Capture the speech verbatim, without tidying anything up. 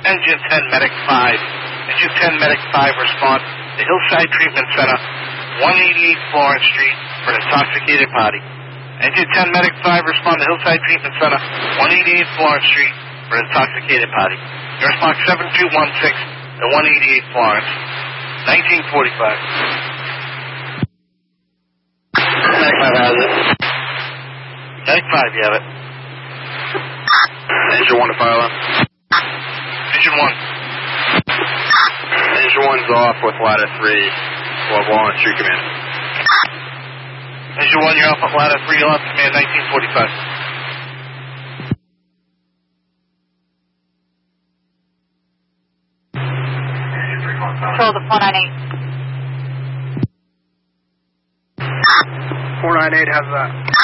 Engine ten, Medic five. Engine ten, Medic five, respond to Hillside Treatment Center, one eighty-eight Florence Street, for an intoxicated party. Engine ten, Medic five, respond to Hillside Treatment Center, one eighty-eight Florence Street, for an intoxicated party. Your response seven two one six to one eighty-eight Florence, nineteen forty-five. Medic five has it. Medic five, you have it. Engine one to fire alarm. Engine one. Engine one's off with ladder three. Well, Walnut Street Command. Engine one, you're off at ladder three, you'll have command nineteen forty-five. Control the four nine eight. four nine eight has that.